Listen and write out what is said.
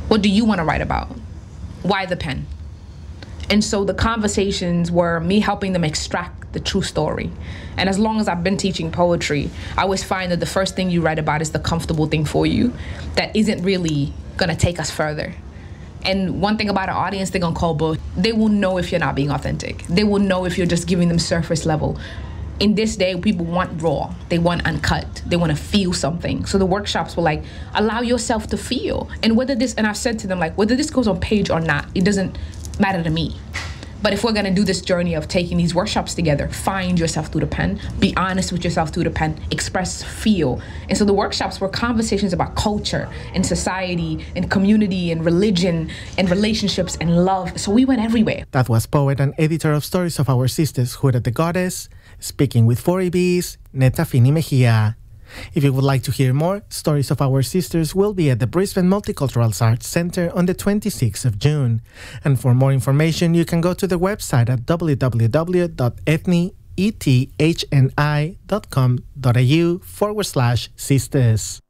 What do you want to write about? Why the pen? And so the conversations were me helping them extract the true story. And as long as I've been teaching poetry, I always find that the first thing you write about is the comfortable thing for you that isn't really gonna take us further. And one thing about an audience, they're gonna call both. They will know if you're not being authentic. They will know if you're just giving them surface level. In this day, people want raw, they want uncut, they want to feel something. So the workshops were like, allow yourself to feel. And whether this, and I've said to them, like, whether this goes on page or not, it doesn't matter to me. But if we're gonna do this journey of taking these workshops together, find yourself through the pen, be honest with yourself through the pen, express, feel. And so the workshops were conversations about culture and society and community and religion and relationships and love. So we went everywhere. That was poet and editor of Stories of Our Sisters, Jura the Goddess, speaking with 4EB's Neta Fini Mejia. If you would like to hear more, Stories of Our Sisters will be at the Brisbane Multicultural Arts Centre on the 26th of June. And for more information, you can go to the website at www.ethni.com.au/sisters.